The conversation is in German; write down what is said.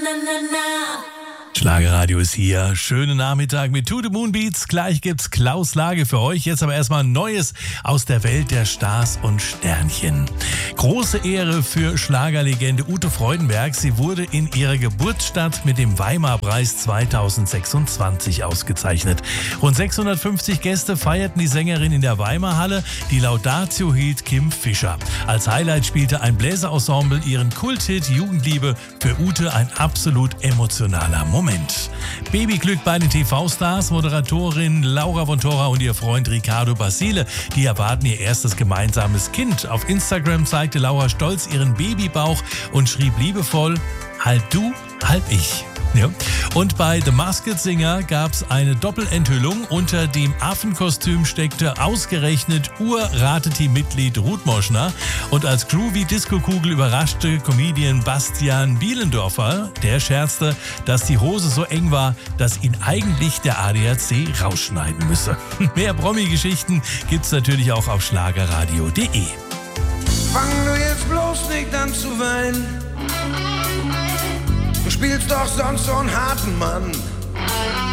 Schlagerradio ist hier. Schönen Nachmittag mit To The Moon Beats. Gleich gibt's Klaus Lage für euch. Jetzt aber erstmal Neues aus der Welt der Stars und Sternchen. Große Ehre für Schlagerlegende Ute Freudenberg. Sie wurde in ihrer Geburtsstadt mit dem Weimar-Preis 2026 ausgezeichnet. Rund 650 Gäste feierten die Sängerin in der Weimar-Halle. Die Laudatio hielt Kim Fischer. Als Highlight spielte ein Bläserensemble ihren Kulthit Jugendliebe. Für Ute ein absolut emotionaler Moment. Babyglück bei den TV-Stars. Moderatorin Laura von Thora und ihr Freund Riccardo Basile, die erwarten ihr erstes gemeinsames Kind. Auf Instagram zeigte Laura stolz ihren Babybauch und schrieb liebevoll: Halb du, halb ich. Ja. Und bei The Masked Singer gab es eine Doppelenthüllung. Unter dem Affenkostüm steckte ausgerechnet Ur-Rateteam-Mitglied Ruth Moschner. Und als groovy Disco-Kugel überraschte Comedian Bastian Bielendorfer. Der scherzte, dass die Hose so eng war, dass ihn eigentlich der ADAC rausschneiden müsse. Mehr Promi-Geschichten gibt's natürlich auch auf schlagerradio.de. Fang du jetzt bloß nicht an zu weinen. Du spielst doch sonst so einen harten Mann.